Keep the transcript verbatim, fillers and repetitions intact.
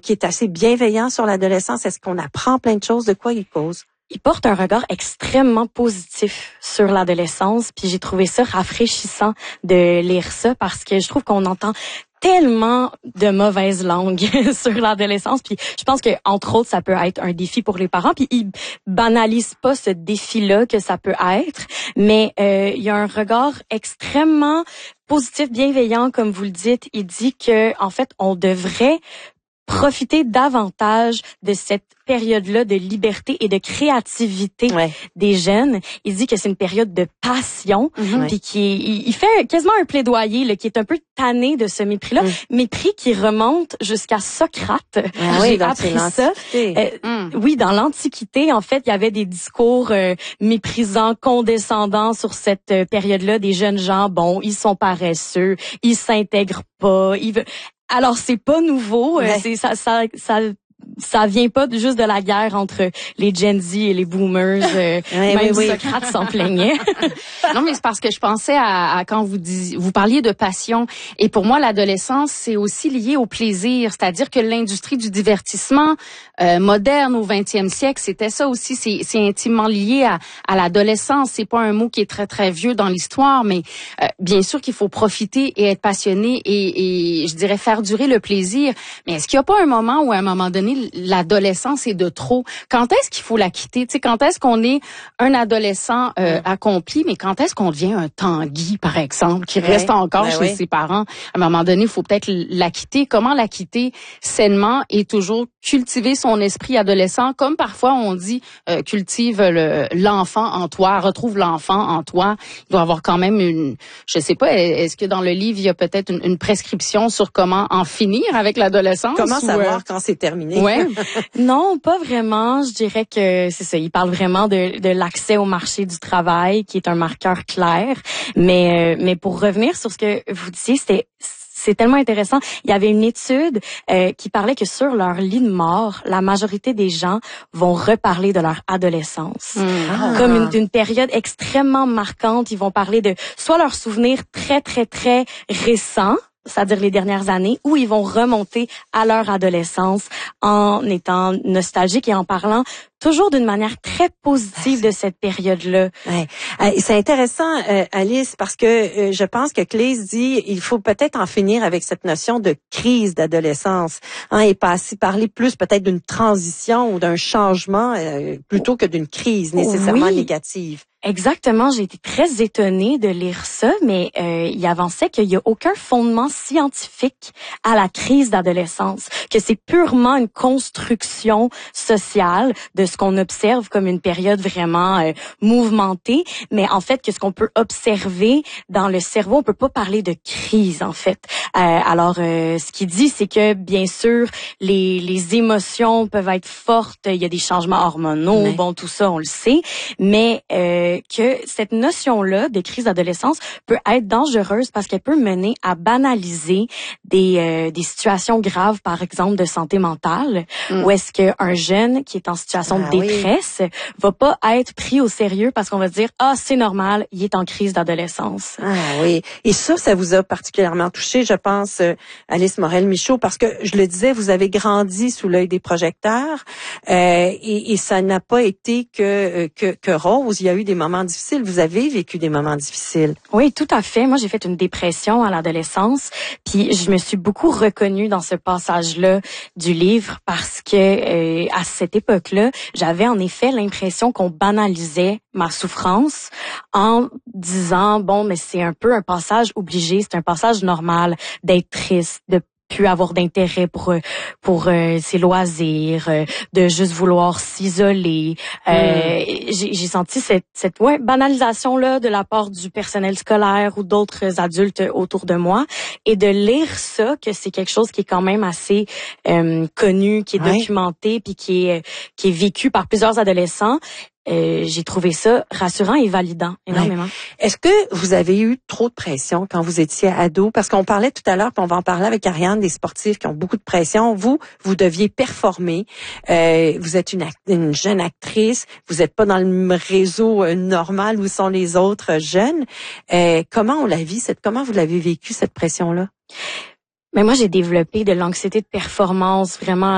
qui est assez bienveillant sur l'adolescence? Est-ce qu'on apprend plein de choses? De quoi il cause? Il porte un regard extrêmement positif sur l'adolescence, puis j'ai trouvé ça rafraîchissant de lire ça parce que je trouve qu'on entend tellement de mauvaises langues sur l'adolescence, puis je pense que entre autres ça peut être un défi pour les parents, puis ils banalisent pas ce défi-là que ça peut être, mais euh, il y a un regard extrêmement positif, bienveillant, comme vous le dites. Il dit que en fait on devrait profiter davantage de cette période-là de liberté et de créativité ouais. des jeunes. Il dit que c'est une période de passion, mm-hmm. puis qui il fait quasiment un plaidoyer là, qui est un peu tanné de ce mépris-là, mm. mépris qui remonte jusqu'à Socrate. Ah, J'ai oui, appris ça. Euh, mm. Oui, dans l'Antiquité, en fait, il y avait des discours euh, méprisants, condescendants sur cette euh, période-là des jeunes gens. Bon, ils sont paresseux, ils s'intègrent pas, ils veulent... Alors c'est pas nouveau, ouais. c'est ça ça ça ça vient pas juste de la guerre entre les Gen Z et les boomers. Euh, oui, même oui, Socrate oui. s'en plaignait. Non, mais c'est parce que je pensais à, à quand vous dis, vous parliez de passion. Et pour moi, l'adolescence, c'est aussi lié au plaisir. C'est-à-dire que l'industrie du divertissement euh, moderne au vingtième siècle, c'était ça aussi. C'est, c'est intimement lié à, à l'adolescence. C'est pas un mot qui est très, très vieux dans l'histoire, mais euh, bien sûr qu'il faut profiter et être passionné et, et, je dirais, faire durer le plaisir. Mais est-ce qu'il y a pas un moment où, à un moment donné, l'adolescence est de trop? Quand est-ce qu'il faut la quitter? Tu sais, quand est-ce qu'on est un adolescent euh, ouais. accompli, mais quand est-ce qu'on devient un Tanguy, par exemple, qui ouais. reste encore ouais, chez ouais. ses parents? À un moment donné, il faut peut-être la quitter. Comment la quitter sainement et toujours cultiver son esprit adolescent, comme parfois on dit, euh, cultive le, l'enfant en toi, retrouve l'enfant en toi. Il doit avoir quand même une, je sais pas, est-ce que dans le livre, il y a peut-être une, une prescription sur comment en finir avec l'adolescence? Comment ou, savoir euh... quand c'est terminé? Ouais. Non, pas vraiment. Je dirais que c'est ça. Il parle vraiment de, de l'accès au marché du travail, qui est un marqueur clair. Mais, euh, mais pour revenir sur ce que vous disiez, c'était c'est tellement intéressant. Il y avait une étude euh, qui parlait que sur leur lit de mort, la majorité des gens vont reparler de leur adolescence. Mmh. Comme une, d'une période extrêmement marquante. Ils vont parler de soit leurs souvenirs très, très, très récents, c'est-à-dire les dernières années, où ils vont remonter à leur adolescence en étant nostalgiques et en parlant toujours d'une manière très positive de cette période-là. Ouais. C'est intéressant, euh, Alice, parce que euh, je pense que Claise dit il faut peut-être en finir avec cette notion de crise d'adolescence, hein, et passer parler plus peut-être d'une transition ou d'un changement euh, plutôt que d'une crise nécessairement oui. négative. Exactement, j'ai été très étonnée de lire ça, mais euh, il avançait qu'il y a aucun fondement scientifique à la crise d'adolescence, que c'est purement une construction sociale de ce qu'on observe comme une période vraiment euh, mouvementée, mais en fait que ce qu'on peut observer dans le cerveau, on peut pas parler de crise en fait. Euh, alors euh, ce qu'il dit, c'est que bien sûr les les émotions peuvent être fortes, il y a des changements hormonaux, ouais. bon tout ça on le sait, mais euh, que cette notion-là de crise d'adolescence peut être dangereuse parce qu'elle peut mener à banaliser des euh, des situations graves, par exemple de santé mentale, mm. où est-ce qu'un jeune qui est en situation ah, de détresse oui. va pas être pris au sérieux parce qu'on va dire ah c'est normal, il est en crise d'adolescence. Ah oui, et ça, ça vous a particulièrement touché, je pense, euh, Alice Morel-Michaud, parce que je le disais, vous avez grandi sous l'œil des projecteurs euh, et, et ça n'a pas été que, que que rose. Il y a eu des moments difficiles. Vous avez vécu des moments difficiles. Oui, tout à fait. Moi, j'ai fait une dépression à l'adolescence, puis je me suis beaucoup reconnue dans ce passage-là du livre parce que euh, à cette époque-là, j'avais en effet l'impression qu'on banalisait ma souffrance en disant bon, mais c'est un peu un passage obligé, c'est un passage normal d'être triste, de plus avoir d'intérêt pour pour euh, ses loisirs, euh, de juste vouloir s'isoler. Euh, mm. j'ai, j'ai senti cette cette ouais, banalisation là de la part du personnel scolaire ou d'autres adultes autour de moi, et de lire ça, que c'est quelque chose qui est quand même assez euh, connu, qui est ouais. documenté, puis qui est qui est vécu par plusieurs adolescents. Euh, j'ai trouvé ça rassurant et validant énormément. Ouais. Est-ce que vous avez eu trop de pression quand vous étiez ado? Parce qu'on parlait tout à l'heure, puis on va en parler avec Ariane, des sportifs qui ont beaucoup de pression. Vous, vous deviez performer. Euh, vous êtes une, act- une jeune actrice. Vous n'êtes pas dans le réseau euh, normal où sont les autres jeunes. Euh, comment on la vit? Cette, comment vous l'avez vécu, cette pression-là? Mais moi, j'ai développé de l'anxiété de performance vraiment